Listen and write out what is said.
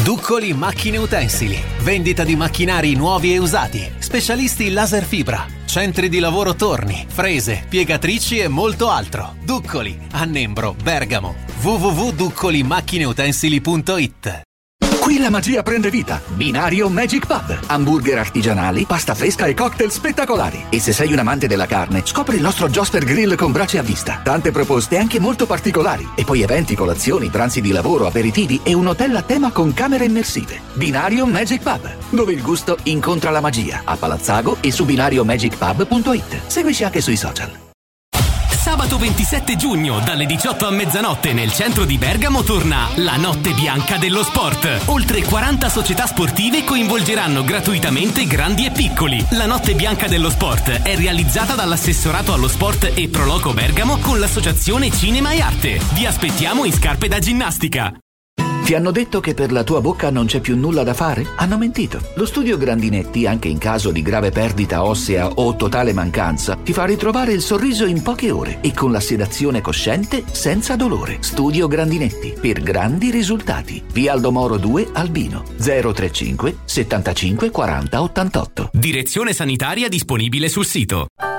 Duccoli Macchine Utensili. Vendita di macchinari nuovi e usati. Specialisti laser fibra. Centri di lavoro torni, frese, piegatrici e molto altro. Duccoli, a Nembro, Bergamo. www.duccolimacchineutensil.it. Qui la magia prende vita. Binario Magic Pub. Hamburger artigianali, pasta fresca e cocktail spettacolari. E se sei un amante della carne, scopri il nostro Joster Grill con brace a vista. Tante proposte anche molto particolari. E poi eventi, colazioni, pranzi di lavoro, aperitivi e un hotel a tema con camere immersive. Binario Magic Pub, dove il gusto incontra la magia. A Palazzago e su binariomagicpub.it. Seguici anche sui social. Sabato 27 giugno, dalle 18 a mezzanotte, nel centro di Bergamo torna la Notte Bianca dello Sport. Oltre 40 società sportive coinvolgeranno gratuitamente grandi e piccoli. La Notte Bianca dello Sport è realizzata dall'Assessorato allo Sport e Proloco Bergamo con l'associazione Cinema e Arte. Vi aspettiamo in scarpe da ginnastica. Ti hanno detto che per la tua bocca non c'è più nulla da fare? Hanno mentito. Lo studio Grandinetti, anche in caso di grave perdita ossea o totale mancanza, ti fa ritrovare il sorriso in poche ore e con la sedazione cosciente senza dolore. Studio Grandinetti, per grandi risultati. Via Aldo Moro 2, Albino, 035 75 40 88. Direzione sanitaria disponibile sul sito.